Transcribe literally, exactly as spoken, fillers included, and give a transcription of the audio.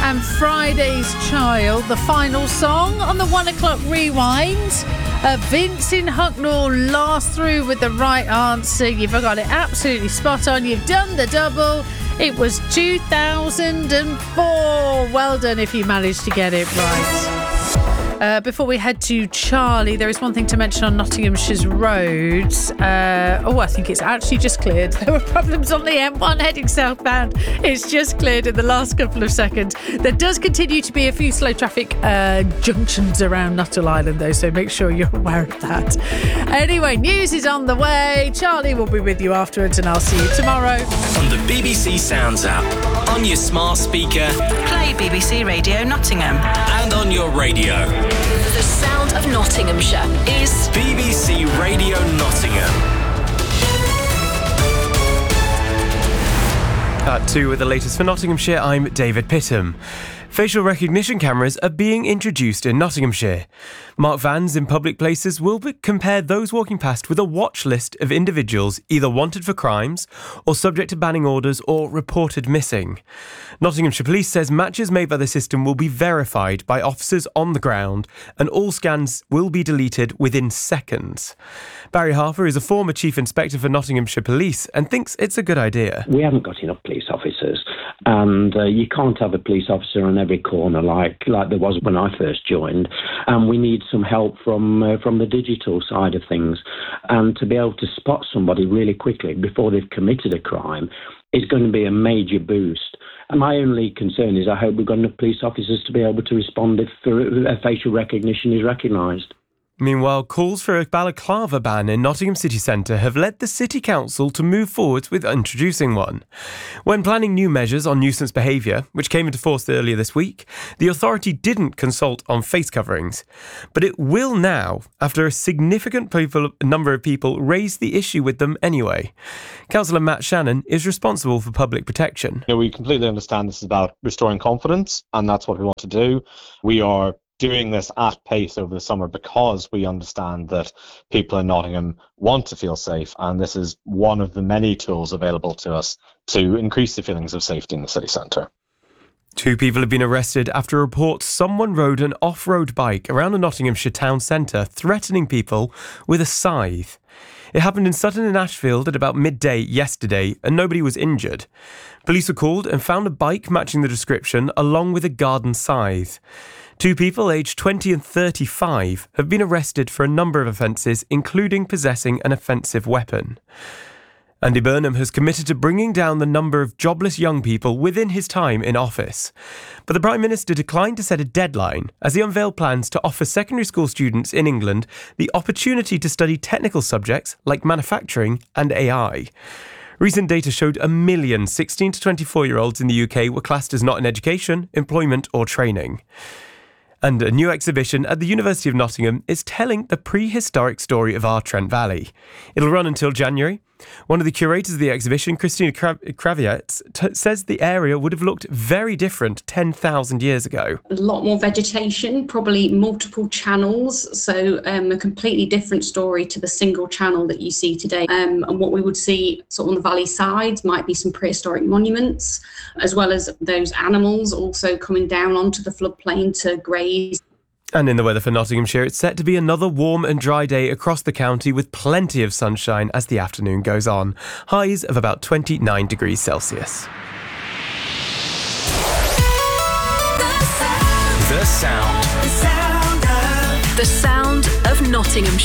and Friday's Child, the final song on the one o'clock rewind. Uh, Vincent Hucknall last through with the right answer. You've got it absolutely spot on. You've done the double. It was two thousand four. Well done if you managed to get it right. Uh, before we head to Charlie, there is one thing to mention on Nottinghamshire's roads. Uh, oh, I think it's actually just cleared. There were problems on the M one heading southbound. It's just cleared in the last couple of seconds. There does continue to be a few slow traffic uh, junctions around Nuttall Island, though, so make sure you're aware of that. Anyway, news is on the way. Charlie will be with you afterwards, and I'll see you tomorrow. On the B B C Sounds app, on your smart speaker, play B B C Radio Nottingham, and on your radio. The sound of Nottinghamshire is B B C Radio Nottingham. At two with the latest for Nottinghamshire, I'm David Pittham. Facial recognition cameras are being introduced in Nottinghamshire. Marked vans in public places will be compare those walking past with a watch list of individuals either wanted for crimes or subject to banning orders or reported missing. Nottinghamshire Police says matches made by the system will be verified by officers on the ground and all scans will be deleted within seconds. Barry Harper is a former Chief Inspector for Nottinghamshire Police and thinks it's a good idea. We haven't got enough police officers, and uh, you can't have a police officer on every corner like like there was when I first joined, and we need some help from uh, from the digital side of things, and to be able to spot somebody really quickly before they've committed a crime is going to be a major boost. And my only concern is I hope we've got enough police officers to be able to respond if uh, facial recognition is recognised. Meanwhile, calls for a balaclava ban in Nottingham city centre have led the City Council to move forward with introducing one. When planning new measures on nuisance behaviour, which came into force earlier this week, the authority didn't consult on face coverings. But it will now, after a significant people, number of people raised the issue with them anyway. Councillor Matt Shannon is responsible for public protection. You know, we completely understand this is about restoring confidence, and that's what we want to do. We are doing this at pace over the summer because we understand that people in Nottingham want to feel safe, and this is one of the many tools available to us to increase the feelings of safety in the city centre. Two people have been arrested after reports someone rode an off-road bike around the Nottinghamshire town centre, threatening people with a scythe. It happened in Sutton and Ashfield at about midday yesterday, and nobody was injured. Police were called and found a bike matching the description, along with a garden scythe. Two people aged twenty and thirty-five have been arrested for a number of offences, including possessing an offensive weapon. Andy Burnham has committed to bringing down the number of jobless young people within his time in office. But the Prime Minister declined to set a deadline as he unveiled plans to offer secondary school students in England the opportunity to study technical subjects like manufacturing and A I. Recent data showed a million sixteen to twenty-four-year-olds in the U K were classed as not in education, employment or training. And a new exhibition at the University of Nottingham is telling the prehistoric story of our Trent Valley. It'll run until January. One of the curators of the exhibition, Christina Kravietz, t- says the area would have looked very different ten thousand years ago. A lot more vegetation, probably multiple channels, so um, a completely different story to the single channel that you see today. Um, and what we would see sort of on the valley sides might be some prehistoric monuments, as well as those animals also coming down onto the floodplain to graze. And in the weather for Nottinghamshire, it's set to be another warm and dry day across the county with plenty of sunshine as the afternoon goes on. Highs of about twenty-nine degrees Celsius. The sound. The sound. the sound of Nottinghamshire.